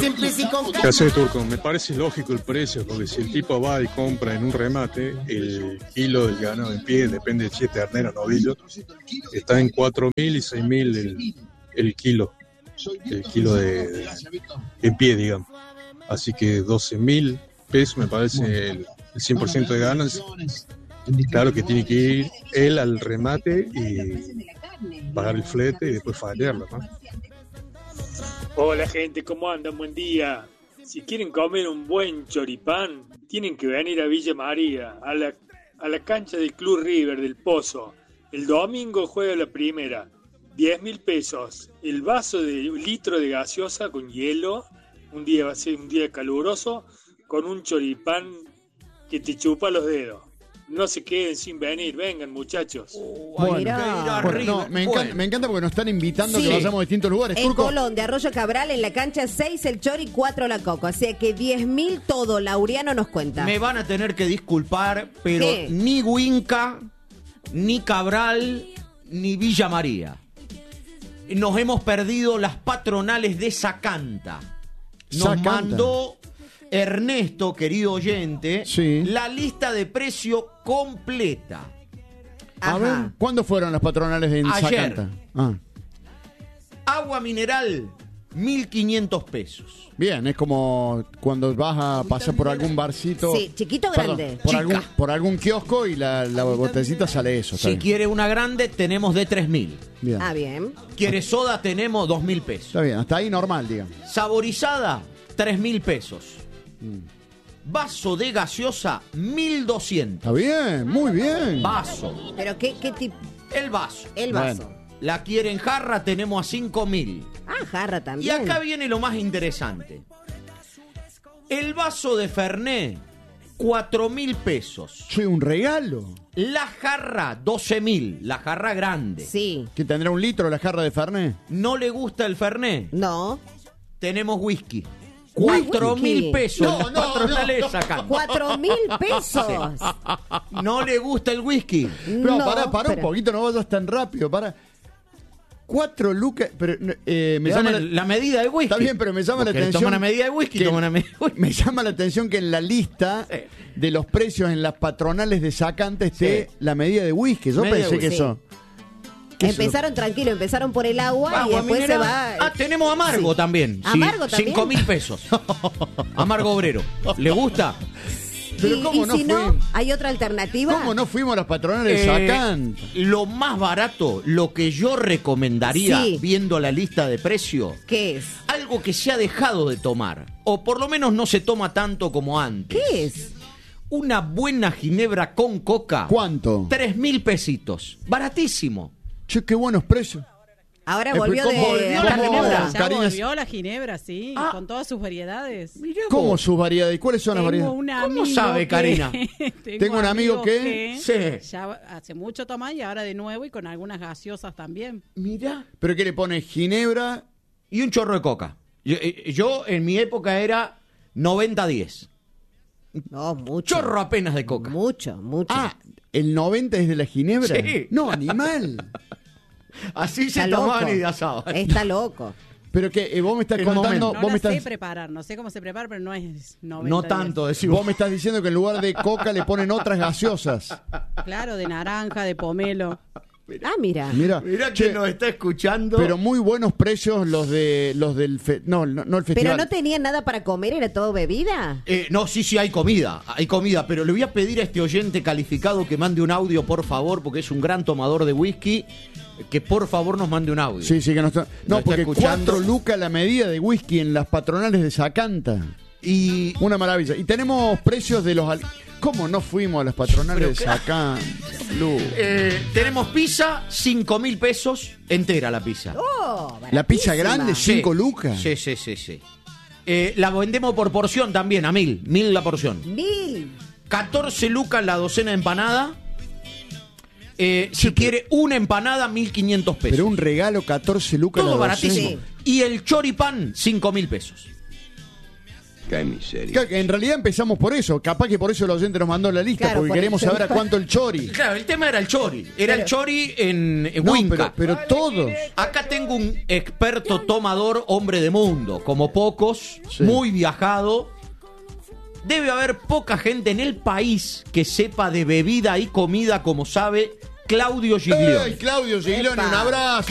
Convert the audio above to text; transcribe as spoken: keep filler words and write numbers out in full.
Siempre sí con ¿Qué hace, Turco? Me parece lógico el precio, porque si el tipo va y compra en un remate, el kilo del ganado en pie, depende de si es ternera o novillo, está en cuatro mil y seis mil el, el kilo, el kilo de, de en pie, digamos. Así que doce mil pesos me parece el, el cien por ciento de ganancia. Claro que tiene que ir él al remate y pagar el flete y después fallarlo, ¿no? Hola gente, ¿cómo andan? Buen día. Si quieren comer un buen choripán, tienen que venir a Villa María, a la, a la cancha del Club River del Pozo. El domingo juega la primera, diez mil pesos. El vaso de un litro de gaseosa con hielo, un día va a ser un día caluroso, con un choripán que te chupa los dedos. No se queden sin venir, vengan muchachos. Bueno, bueno, no, me, encanta, bueno. me encanta porque nos están invitando sí. a que vayamos a distintos lugares. En Turco. Colón, de Arroyo Cabral, en la cancha seis el Chori, cuatro la Coco. Así que diez mil todo, Laureano nos cuenta. Me van a tener que disculpar, pero ¿Qué? ni Huinca, ni Cabral, ni Villa María. Nos hemos perdido las patronales de Zacanta. Nos Zacanta. mandó Ernesto, querido oyente, sí. la lista de precio completa. Ajá. A ver, ¿cuándo fueron las patronales en Ayer. Zacanta? Ah. Agua mineral, mil quinientos pesos. Bien, es como cuando vas a pasar por algún barcito. Sí, chiquito o perdón, grande. Por algún, por algún kiosco y la, la botecita sale eso. Si quiere una grande, tenemos de tres mil. Bien. Ah, bien. Quiere soda, tenemos dos mil pesos. Está bien, hasta ahí normal, digamos. Saborizada, tres mil pesos. Vaso de gaseosa, mil doscientos. Está bien, muy bien. Vaso. ¿Pero qué, qué tipo? El vaso. El vaso. Bueno. La quieren jarra, tenemos a cinco mil. Ah, jarra Y también. acá viene lo más interesante. El vaso de Fernet, cuatro mil pesos. Sí, un regalo. La jarra, doce mil. La jarra grande. Sí. ¿Que tendrá un litro la jarra de Fernet? ¿No le gusta el Fernet? No. Tenemos whisky. Cuatro mil pesos. No, no, patronales no, no. sacan. Cuatro mil pesos. ¿No le gusta el whisky? Pero no, pará, pará pero... un poquito, no vayas tan rápido, pará. Cuatro lucas, pero eh, me llama la, la... la medida de whisky. Está bien, pero me llama Porque la atención. toma una medida de whisky, que... toma una medida de whisky. Me llama la atención que en la lista sí. de los precios en las patronales de Zacanta esté sí. la medida de whisky. Yo medida pensé que sí. eso. Empezaron tranquilo, empezaron por el agua, agua y después mineral. se va. Ah, tenemos amargo sí. también. ¿Amargo sí, también? Cinco mil pesos. Amargo obrero. ¿Le gusta? Pero y, ¿cómo y no si fue? no, ¿hay otra alternativa? ¿Cómo no fuimos a las patronales de Eh, Zacanta? Lo más barato, lo que yo recomendaría, Sí. viendo la lista de precios, ¿Qué es? algo que se ha dejado de tomar, o por lo menos no se toma tanto como antes. ¿Qué es? Una buena ginebra con coca. ¿Cuánto? Tres mil pesitos. Baratísimo. Che, qué buenos precios. Ahora Eh, volvió ¿cómo de volvió la la moda. ginebra? Ya Karina, volvió la ginebra, sí, Ah. con todas sus variedades. Mirá ¿Cómo vos. sus variedades? ¿Cuáles son las Tengo variedades? un ¿Cómo amigo sabe, que- Karina? Tengo un amigo que- Sí. ya hace mucho toma y ahora de nuevo y con algunas gaseosas también. Mirá. ¿Pero qué le pone? Ginebra. Y un chorro de coca. Yo, eh, yo en mi época era noventa diez. No, mucho. Chorro apenas de coca. Mucho, mucho. Ah, ¿el noventa es de la ginebra? Sí. No, animal. Así se Está tomaban loco. y asaban. Está loco. Pero que eh, vos me estás El contando, momento. No vos la me estás, sé preparar, no sé cómo se prepara, pero no es noventa. No días. tanto, decimos. vos me estás diciendo que en lugar de coca le ponen otras gaseosas. Claro, de naranja, de pomelo. Ah, mira. Mira, Mirá che, que nos está escuchando. pero muy buenos precios los de los del fe- no, no, no el Pero festival. no tenían nada para comer, era todo bebida. Eh, no, sí, sí, hay comida, hay comida, pero le voy a pedir a este oyente calificado que mande un audio, por favor, porque es un gran tomador de whisky, que por favor nos mande un audio. Sí, sí que no está. No, está porque escuchando. cuatro lucas la medida de whisky en las patronales de Zacanta. Y Una maravilla. Y tenemos precios de los al- ¿Cómo no fuimos a las patronales de Pero qué- Zacanta? Lu? eh, tenemos pizza, cinco mil pesos, entera la pizza. Oh, La pizza baratísima. grande, Sí. cinco lucas. Sí, sí, sí, sí. Eh, la vendemos por porción también, a mil, mil la porción. Mil. catorce lucas la docena de empanada. Eh, si quiere una empanada, mil quinientos pesos. Pero un regalo, catorce lucas. Todo la baratísimo. docena. Y el choripán, cinco mil pesos. Qué miseria. Claro, que en realidad empezamos por eso. Capaz que por eso el oyente nos mandó la lista, Claro, porque por queremos el saber a choripán. cuánto el chori. Claro, el tema era el chori. Era Pero- el chori en, en No, Winca. pero, pero todos. Acá tengo un experto tomador, hombre de mundo, como pocos, Sí. muy viajado. Debe haber poca gente en el país que sepa de bebida y comida como sabe Claudio Giglione. ¡Ey, Claudio Giglione, Epa. un abrazo!